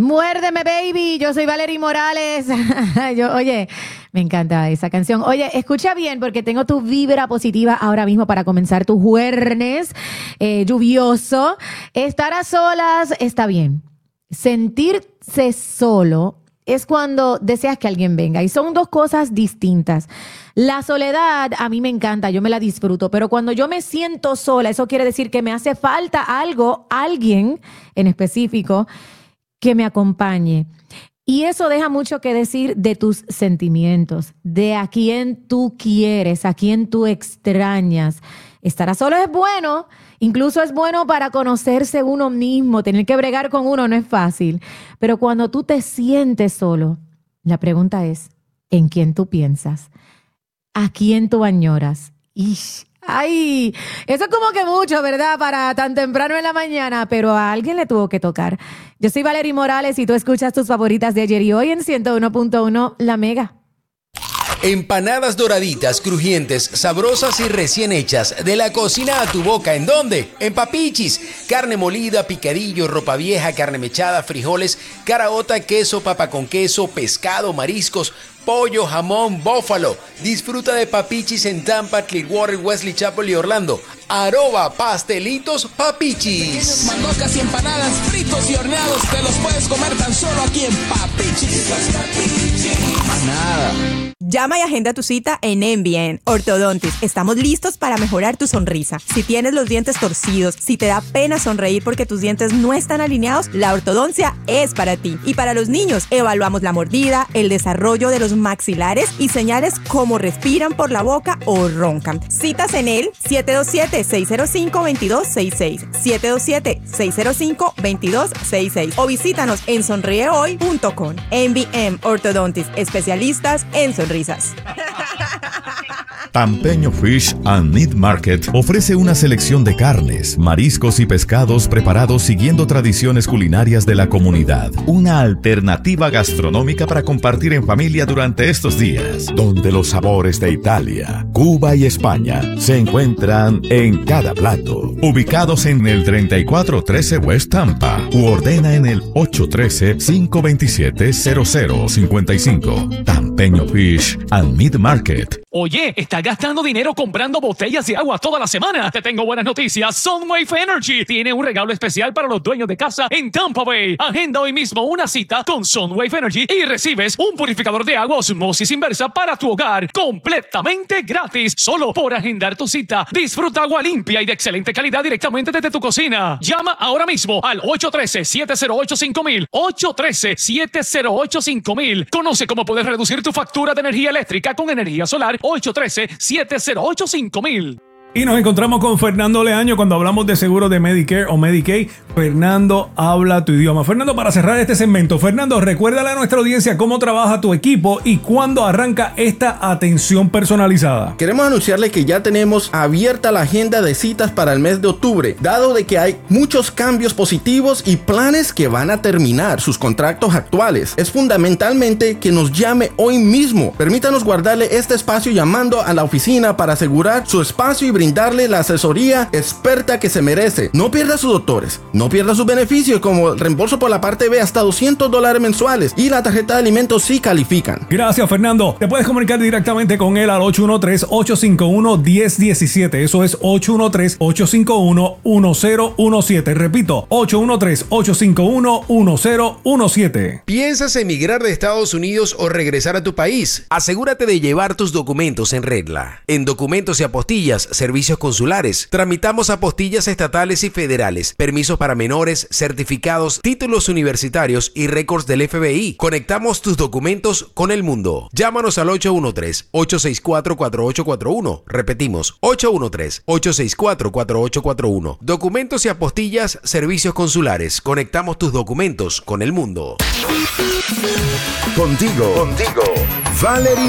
Muérdeme, baby. Yo soy Valerie Morales. Oye, me encanta esa canción. Oye, escucha bien porque tengo tu vibra positiva ahora mismo para comenzar tu jueves lluvioso. Estar a solas está bien. Sentirse solo es cuando deseas que alguien venga y son dos cosas distintas. La soledad a mí me encanta, yo me la disfruto, pero cuando yo me siento sola, eso quiere decir que me hace falta algo, alguien en específico que me acompañe. Y eso deja mucho que decir de tus sentimientos, de a quién tú quieres, a quién tú extrañas. Estar a solo es bueno, incluso es bueno para conocerse uno mismo. Tener que bregar con uno no es fácil. Pero cuando tú te sientes solo, la pregunta es, ¿en quién tú piensas? ¿A quién tú añoras? Ay, eso es como que mucho, ¿verdad? Para tan temprano en la mañana, pero a alguien le tuvo que tocar. Yo soy Valerie Morales y tú escuchas tus favoritas de ayer y hoy en 101.1 La Mega. Empanadas doraditas, crujientes, sabrosas y recién hechas. De la cocina a tu boca. ¿En dónde? En Papichis. Carne molida, picadillo, ropa vieja, carne mechada, frijoles, caraota, queso, papa con queso, pescado, mariscos, pollo, jamón, bófalo. Disfruta de Papichis en Tampa, Clearwater, Wesley Chapel y Orlando. ¡Arroba pastelitos Papichis! Mandocas y empanadas, fritos y horneados, te los puedes comer tan solo aquí en Papichis. Más nada. Llama y agenda tu cita en MBN Orthodontis. Estamos listos para mejorar tu sonrisa. Si tienes los dientes torcidos, si te da pena sonreír porque tus dientes no están alineados, la ortodoncia es para ti. Y para los niños, evaluamos la mordida, el desarrollo de los maxilares y señales como respiran por la boca o roncan. Citas en el 727-605-2266, 727-605-2266 o visítanos en sonriehoy.com. MBM Orthodontis, especialistas en sonrisas. Tampeño Fish and Meat Market ofrece una selección de carnes, mariscos y pescados preparados siguiendo tradiciones culinarias de la comunidad. Una alternativa gastronómica para compartir en familia durante estos días, donde los sabores de Italia, Cuba y España se encuentran en cada plato. Ubicados en el 3413 West Tampa u ordena en el 813-527-0055. Tampeño Fish and Meat Market. Oye, ¿estás gastando dinero comprando botellas de agua toda la semana? Te tengo buenas noticias. Sunwave Energy tiene un regalo especial para los dueños de casa en Tampa Bay. Agenda hoy mismo una cita con Sunwave Energy y recibes un purificador de agua osmosis inversa para tu hogar completamente gratis. Solo por agendar tu cita. Disfruta agua limpia y de excelente calidad directamente desde tu cocina. Llama ahora mismo al 813-708-5000. 813-708-5000. Conoce cómo puedes reducir tu factura de energía eléctrica con energía solar. 813-708-5000. Y nos encontramos con Fernando Leaño cuando hablamos de seguro de Medicare o Medicaid. Fernando habla tu idioma. Fernando, para cerrar este segmento, Fernando, recuérdale a nuestra audiencia cómo trabaja tu equipo y cuándo arranca esta atención personalizada. Queremos anunciarle que ya tenemos abierta la agenda de citas para el mes de octubre, dado de que hay muchos cambios positivos y planes que van a terminar sus contratos actuales. Es fundamentalmente que nos llame hoy mismo. Permítanos guardarle este espacio llamando a la oficina para asegurar su espacio y brindarle la asesoría experta que se merece. No pierda sus doctores, no pierda sus beneficios como el reembolso por la parte B hasta $200 mensuales y la tarjeta de alimentos si califican. Gracias, Fernando. Te puedes comunicar directamente con él al 813-851-1017. Eso es 813-851-1017. Repito, 813-851-1017. ¿Piensas emigrar de Estados Unidos o regresar a tu país? Asegúrate de llevar tus documentos en regla. En Documentos y Apostillas, servicios consulares, tramitamos apostillas estatales y federales, permisos para menores, certificados, títulos universitarios y récords del FBI. Conectamos tus documentos con el mundo. Llámanos al 813-864-4841. Repetimos, 813-864-4841. Documentos y apostillas, servicios consulares. Conectamos tus documentos con el mundo. Contigo, Valerie